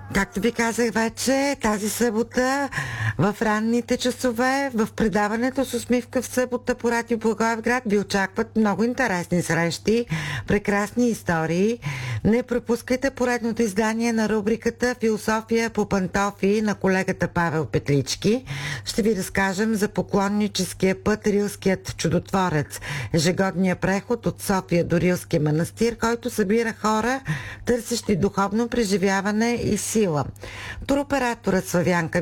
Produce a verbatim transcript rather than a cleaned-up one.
Както ви казах вече, тази събота в ранните часове в предаването с усмивка в събота по Радио Благоевград ви очакват много интересни срещи, прекрасни истории. Не пропускайте поредното издание на рубриката Философия по пантофи на колегата Павел Петлички. Ще ви разкажем за поклонническия път Рилският чудотворец, ежегодния преход от София до Рилския манастир, който събира хора, търсещи духовно преживяване и сила. Туроператорът Славянка